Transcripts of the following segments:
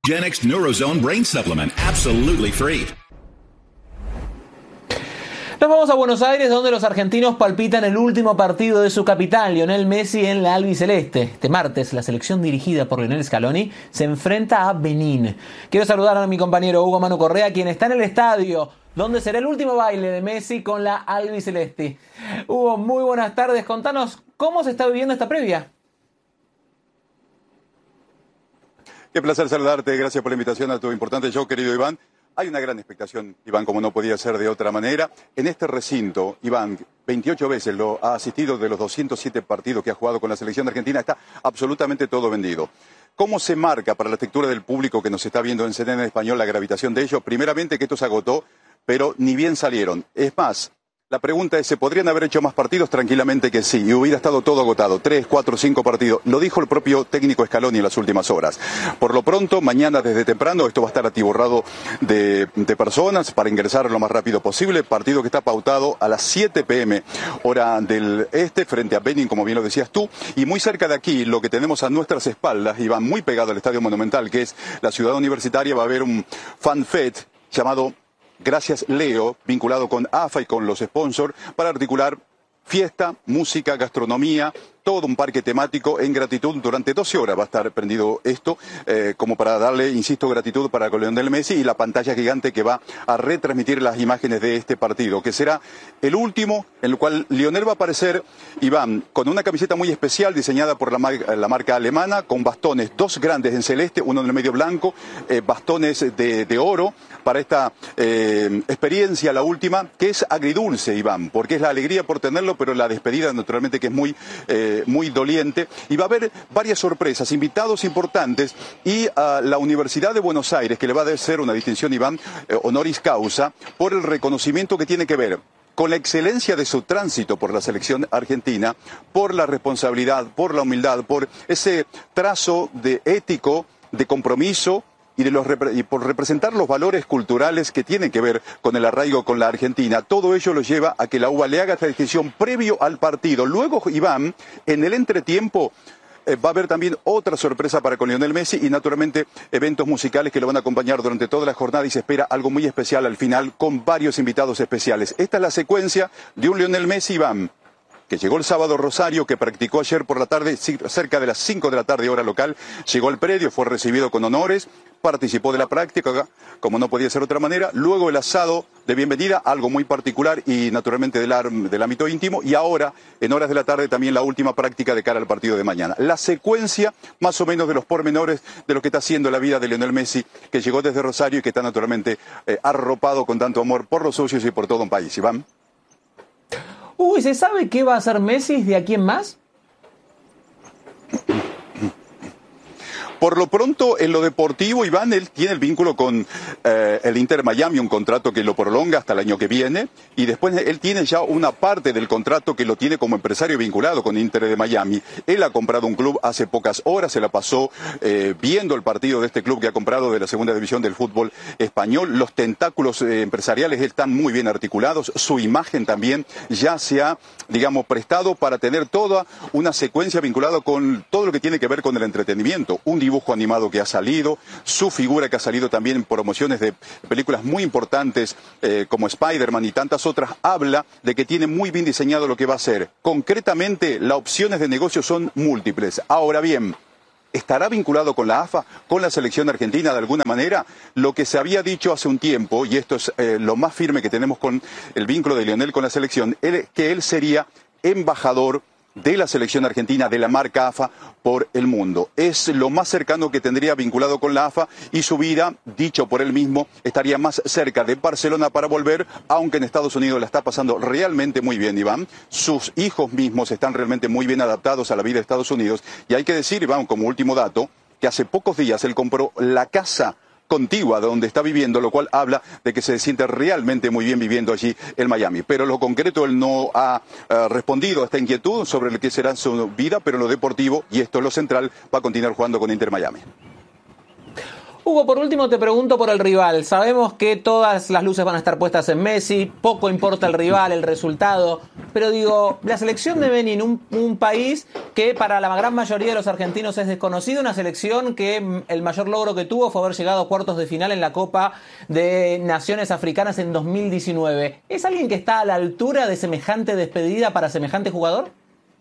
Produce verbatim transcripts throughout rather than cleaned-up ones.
Genex Neurozone Brain Supplement, absolutely free. Nos vamos a Buenos Aires, donde los argentinos palpitan el último partido de su capitán, Lionel Messi, en la albiceleste. Este martes, la selección dirigida por Lionel Scaloni se enfrenta a Benín. Quiero saludar a mi compañero Hugo Manu Correa, quien está en el estadio, donde será el último baile de Messi con la albiceleste. Hugo, muy buenas tardes. Contanos cómo se está viviendo esta previa. Qué placer saludarte. Gracias por la invitación a tu importante show, querido Iván. Hay una gran expectación, Iván, como no podía ser de otra manera. En este recinto, Iván, veintiocho veces lo ha asistido de los doscientos siete partidos que ha jugado con la selección de Argentina, está absolutamente todo vendido. ¿Cómo se marca para la lectura del público que nos está viendo en C N N Español la gravitación de ellos? Primeramente que esto se agotó, pero ni bien salieron. Es más, la pregunta es, ¿se podrían haber hecho más partidos? Tranquilamente que sí, y hubiera estado todo agotado, tres, cuatro, cinco partidos. Lo dijo el propio técnico Scaloni en las últimas horas. Por lo pronto, mañana desde temprano, esto va a estar atiborrado de, de personas para ingresar lo más rápido posible. Partido que está pautado a las siete pe eme, hora del este, frente a Benín, como bien lo decías tú. Y muy cerca de aquí, lo que tenemos a nuestras espaldas, y va muy pegado al Estadio Monumental, que es la ciudad universitaria, va a haber un fan fest llamado Gracias Leo, vinculado con A F A y con los sponsors, para articular fiesta, música, gastronomía, todo un parque temático en gratitud. Durante doce horas va a estar prendido esto, eh, como para darle, insisto, gratitud para Lionel Messi, y la pantalla gigante que va a retransmitir las imágenes de este partido, que será el último en el cual Lionel va a aparecer, Iván, con una camiseta muy especial diseñada por la, mar la marca alemana, con bastones, dos grandes en celeste, uno en el medio blanco, eh, bastones de, de oro, para esta eh, experiencia, la última, que es agridulce, Iván, porque es la alegría por tenerlo, pero la despedida, naturalmente, que es muy... Eh, muy doliente, y va a haber varias sorpresas, invitados importantes, y a la Universidad de Buenos Aires, que le va a hacer una distinción, Iván, eh, honoris causa, por el reconocimiento que tiene que ver con la excelencia de su tránsito por la selección argentina, por la responsabilidad, por la humildad, por ese trazo de ético, de compromiso, y, de los, y por representar los valores culturales que tienen que ver con el arraigo con la Argentina. Todo ello lo lleva a que la U B A le haga esta decisión previo al partido. Luego, Iván, en el entretiempo, eh, va a haber también otra sorpresa para con Lionel Messi, y naturalmente eventos musicales que lo van a acompañar durante toda la jornada, y se espera algo muy especial al final con varios invitados especiales. Esta es la secuencia de un Lionel Messi, Iván, que llegó el sábado a Rosario, que practicó ayer por la tarde, cerca de las cinco de la tarde hora local, llegó al predio, fue recibido con honores, participó de la práctica, como no podía ser de otra manera, luego el asado de bienvenida, algo muy particular y naturalmente del, del ámbito íntimo, y ahora, en horas de la tarde, también la última práctica de cara al partido de mañana. La secuencia, más o menos, de los pormenores de lo que está haciendo la vida de Lionel Messi, que llegó desde Rosario y que está naturalmente eh, arropado con tanto amor por los socios y por todo un país. Iván. Uy, ¿se sabe qué va a hacer Messi de aquí en más? Por lo pronto, en lo deportivo, Iván, él tiene el vínculo con eh, el Inter Miami, un contrato que lo prolonga hasta el año que viene, y después él tiene ya una parte del contrato que lo tiene como empresario vinculado con Inter de Miami. Él ha comprado un club hace pocas horas, se la pasó eh, viendo el partido de este club que ha comprado de la segunda división del fútbol español. Los tentáculos eh, empresariales están muy bien articulados, su imagen también ya se ha, digamos, prestado para tener toda una secuencia vinculada con todo lo que tiene que ver con el entretenimiento. Un dibujo animado que ha salido, su figura que ha salido también en promociones de películas muy importantes eh, como Spider-Man y tantas otras, habla de que tiene muy bien diseñado lo que va a hacer. Concretamente, las opciones de negocio son múltiples. Ahora bien, ¿estará vinculado con la A F A, con la selección argentina de alguna manera? Lo que se había dicho hace un tiempo, y esto es eh, lo más firme que tenemos con el vínculo de Lionel con la selección, él, que él sería embajador de la selección argentina, de la marca A F A, por el mundo. Es lo más cercano que tendría vinculado con la A F A, y su vida, dicho por él mismo, estaría más cerca de Barcelona para volver, aunque en Estados Unidos la está pasando realmente muy bien, Iván. Sus hijos mismos están realmente muy bien adaptados a la vida de Estados Unidos, y hay que decir, Iván, como último dato, que hace pocos días él compró la casa contigua de donde está viviendo, lo cual habla de que se siente realmente muy bien viviendo allí en Miami. Pero en lo concreto él no ha uh, respondido a esta inquietud sobre lo que será su vida, pero en lo deportivo, y esto es lo central, va a continuar jugando con Inter Miami. Hugo, por último te pregunto por el rival. Sabemos que todas las luces van a estar puestas en Messi, poco importa el rival, el resultado, pero digo, la selección de Benín, un, un país que para la gran mayoría de los argentinos es desconocido, una selección que el mayor logro que tuvo fue haber llegado a cuartos de final en la Copa de Naciones Africanas en dos mil diecinueve. ¿Es alguien que está a la altura de semejante despedida para semejante jugador?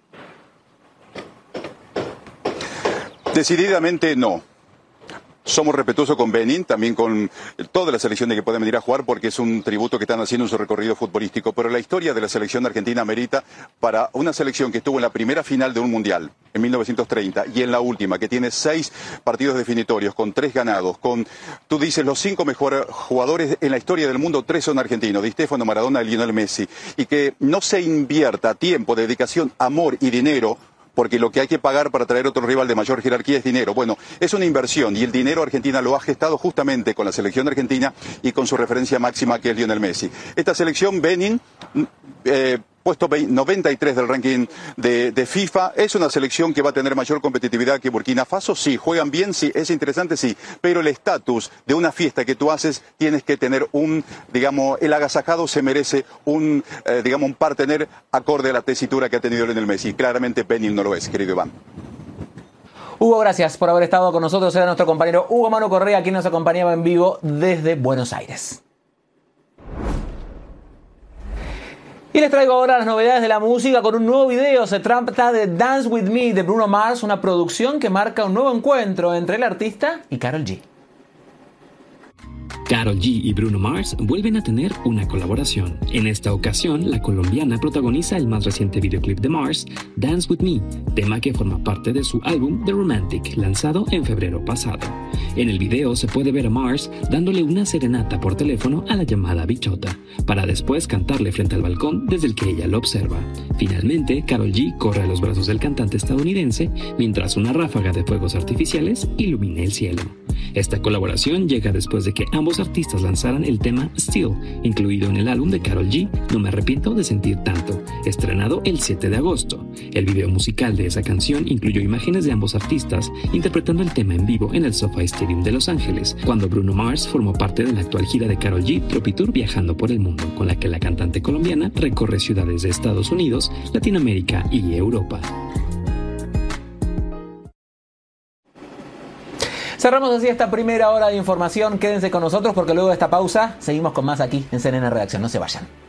Decididamente no. Somos respetuosos con Benín, también con todas las selecciones que pueden venir a jugar, porque es un tributo que están haciendo en su recorrido futbolístico. Pero la historia de la selección argentina merita para una selección que estuvo en la primera final de un mundial en mil novecientos treinta y en la última, que tiene seis partidos definitorios, con tres ganados, con, tú dices, los cinco mejores jugadores en la historia del mundo, tres son argentinos, Di Stéfano, Maradona y Lionel Messi, y que no se invierta tiempo, dedicación, amor y dinero, porque lo que hay que pagar para traer otro rival de mayor jerarquía es dinero. Bueno, es una inversión y el dinero Argentina lo ha gestado justamente con la selección argentina y con su referencia máxima, que es Lionel Messi. Esta selección, Benín, eh, puesto noventa y tres del ranking de, de FIFA, es una selección que va a tener mayor competitividad que Burkina Faso. Sí, juegan bien, sí, es interesante, sí, pero el estatus de una fiesta que tú haces, tienes que tener un, digamos, el agasajado se merece un, eh, digamos, un partener acorde a la tesitura que ha tenido Lionel Messi. Claramente Benín no lo es, querido Iván. Hugo, gracias por haber estado con nosotros. Era nuestro compañero Hugo Manu Correa, quien nos acompañaba en vivo desde Buenos Aires. Y les traigo ahora las novedades de la música con un nuevo video. Se trata de Dance With Me de Bruno Mars, una producción que marca un nuevo encuentro entre el artista y Karol G. Karol G y Bruno Mars vuelven a tener una colaboración. En esta ocasión, la colombiana protagoniza el más reciente videoclip de Mars, Dance With Me, tema que forma parte de su álbum The Romantic, lanzado en febrero pasado. En el video se puede ver a Mars dándole una serenata por teléfono a la llamada bichota, para después cantarle frente al balcón desde el que ella lo observa. Finalmente, Karol G corre a los brazos del cantante estadounidense, mientras una ráfaga de fuegos artificiales ilumina el cielo. Esta colaboración llega después de que ambos artistas lanzaran el tema Still, incluido en el álbum de Karol G, No Me Arrepiento de Sentir Tanto, estrenado el siete de agosto. El video musical de esa canción incluyó imágenes de ambos artistas interpretando el tema en vivo en el SoFi Stadium de Los Ángeles, cuando Bruno Mars formó parte de la actual gira de Karol G, Tropitour Viajando por el Mundo, con la que la cantante colombiana recorre ciudades de Estados Unidos, Latinoamérica y Europa. Cerramos así esta primera hora de información. Quédense con nosotros porque luego de esta pausa seguimos con más aquí en C N N Redacción. No se vayan.